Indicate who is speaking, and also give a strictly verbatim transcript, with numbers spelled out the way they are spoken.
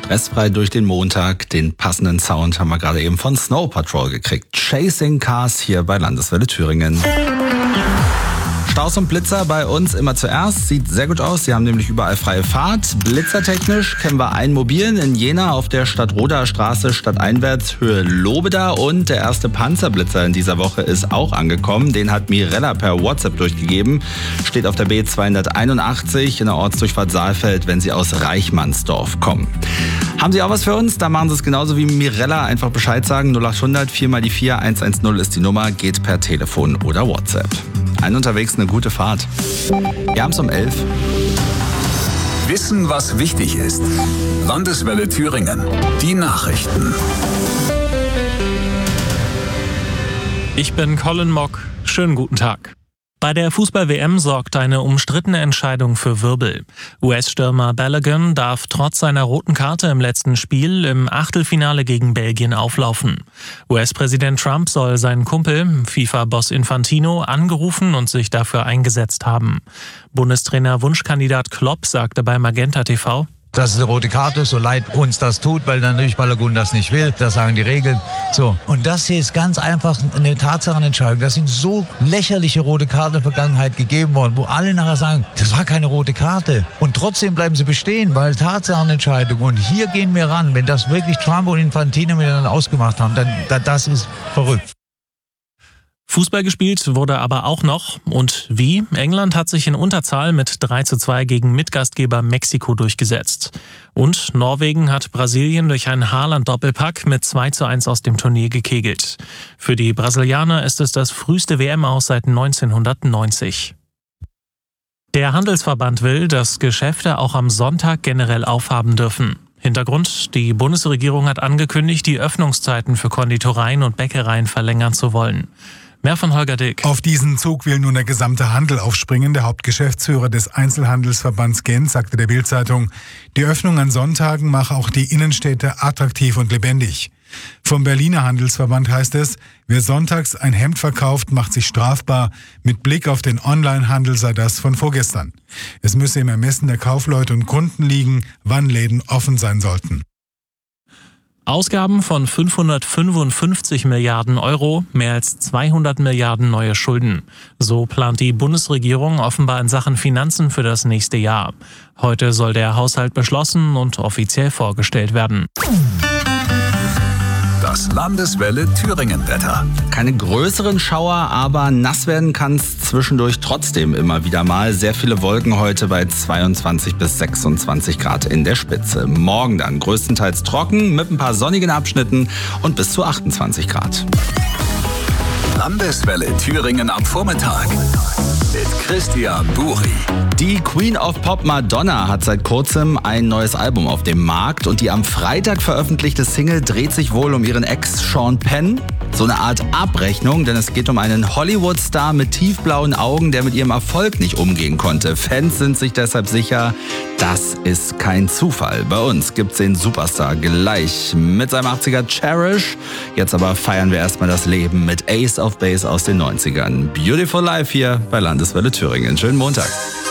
Speaker 1: Stressfrei durch den Montag. Den passenden Sound haben wir gerade eben von Snow Patrol gekriegt. Chasing Cars hier bei Landeswelle Thüringen. Staus und Blitzer bei uns immer zuerst. Sieht sehr gut aus. Sie haben nämlich überall freie Fahrt. Blitzertechnisch kennen wir einen mobilen in Jena auf der Stadtroder Straße stadteinwärts Höhe Lobeda. Und der erste Panzerblitzer in dieser Woche ist auch angekommen. Den hat Mirella per WhatsApp durchgegeben. Steht auf der B zweihunderteinundachtzig in der Ortsdurchfahrt Saalfeld, wenn Sie aus Reichmannsdorf kommen. Haben Sie auch was für uns? Da machen Sie es genauso wie Mirella. Einfach Bescheid sagen. null achthundert vier mal die vier eins eins null ist die Nummer. Geht per Telefon oder WhatsApp. Ein unterwegs, eine gute Fahrt. Wir haben es um elf.
Speaker 2: Wissen, was wichtig ist. Landeswelle Thüringen. Die Nachrichten.
Speaker 3: Ich bin Colin Mock. Schönen guten Tag. Bei der Fußball-W M sorgt eine umstrittene Entscheidung für Wirbel. U S-Stürmer Balogun darf trotz seiner roten Karte im letzten Spiel im Achtelfinale gegen Belgien auflaufen. U S-Präsident Trump soll seinen Kumpel, FIFA-Boss Infantino, angerufen und sich dafür eingesetzt haben. Bundestrainer-Wunschkandidat Klopp sagte bei Magenta T V:
Speaker 4: Das ist eine rote Karte, so leid uns das tut, weil dann natürlich Balogun das nicht will. Das sagen die Regeln. So. Und das hier ist ganz einfach eine Tatsachenentscheidung. Das sind so lächerliche rote Karten in der Vergangenheit gegeben worden, wo alle nachher sagen, das war keine rote Karte. Und trotzdem bleiben sie bestehen, weil Tatsachenentscheidung. Und hier gehen wir ran. Wenn das wirklich Trump und Infantino miteinander ausgemacht haben, dann, dann das ist verrückt.
Speaker 3: Fußball gespielt wurde aber auch noch. Und wie? England hat sich in Unterzahl mit drei zu zwei gegen Mitgastgeber Mexiko durchgesetzt. Und Norwegen hat Brasilien durch einen Haaland-Doppelpack mit zwei zu eins aus dem Turnier gekegelt. Für die Brasilianer ist es das früheste W M-Aus seit neunzehnhundertneunzig. Der Handelsverband will, dass Geschäfte auch am Sonntag generell aufhaben dürfen. Hintergrund: Die Bundesregierung hat angekündigt, die Öffnungszeiten für Konditoreien und Bäckereien verlängern zu wollen. Mehr von Holger Dick.
Speaker 5: Auf diesen Zug will nun der gesamte Handel aufspringen. Der Hauptgeschäftsführer des Einzelhandelsverbands Gent sagte der Bild-Zeitung, die Öffnung an Sonntagen mache auch die Innenstädte attraktiv und lebendig. Vom Berliner Handelsverband heißt es, wer sonntags ein Hemd verkauft, macht sich strafbar. Mit Blick auf den Onlinehandel sei das von vorgestern. Es müsse im Ermessen der Kaufleute und Kunden liegen, wann Läden offen sein sollten.
Speaker 3: Ausgaben von fünfhundertfünfundfünfzig Milliarden Euro, mehr als zweihundert Milliarden neue Schulden. So plant die Bundesregierung offenbar in Sachen Finanzen für das nächste Jahr. Heute soll der Haushalt beschlossen und offiziell vorgestellt werden.
Speaker 2: Das Landeswelle Thüringen-Wetter.
Speaker 1: Keine größeren Schauer, aber nass werden kann es zwischendurch trotzdem immer wieder mal. Sehr viele Wolken heute bei zweiundzwanzig bis sechsundzwanzig Grad in der Spitze. Morgen dann größtenteils trocken mit ein paar sonnigen Abschnitten und bis zu achtundzwanzig Grad.
Speaker 2: Landeswelle Thüringen am Vormittag mit Christian Buri.
Speaker 1: Die Queen of Pop Madonna hat seit kurzem ein neues Album auf dem Markt und die am Freitag veröffentlichte Single dreht sich wohl um ihren Ex Sean Penn. So eine Art Abrechnung, denn es geht um einen Hollywood-Star mit tiefblauen Augen, der mit ihrem Erfolg nicht umgehen konnte. Fans sind sich deshalb sicher, das ist kein Zufall. Bei uns gibt's den Superstar gleich mit seinem achtziger Cherish. Jetzt aber feiern wir erstmal das Leben mit Ace of Base aus den neunzigern. Beautiful Life hier bei Landeswelle Thüringen. Schönen Montag.